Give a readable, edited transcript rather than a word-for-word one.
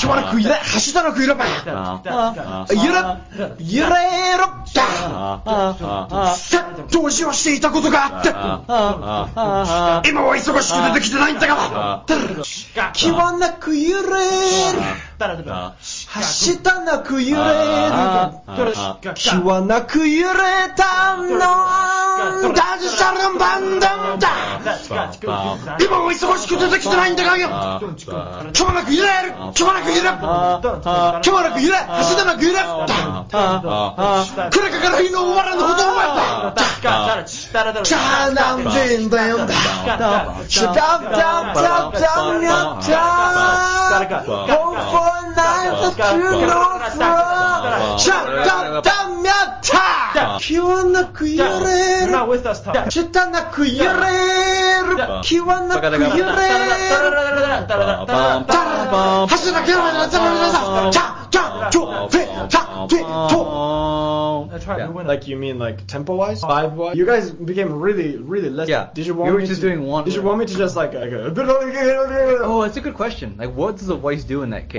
키와나 그 일에 하시다나 그 일에 봐 이래どうしはしていたことがあって今は忙しくてできてないんだから気はなく揺れる走ったなく揺れる気はなく揺れたのダジシャルンバンダンだ今は忙しくてできてないんだからよ気はなく揺れる気はなく揺れる気はなく揺れ走ったなく揺れるこれから日の終わらぬほどお前だ자남 된다 Like you mean like tempo wise, vibe wise? You guys became really less. Yeah. Did you want we were me just to, doing one. Did you want me to just like Oh, it's a good question. Like, what does the voice do in that case?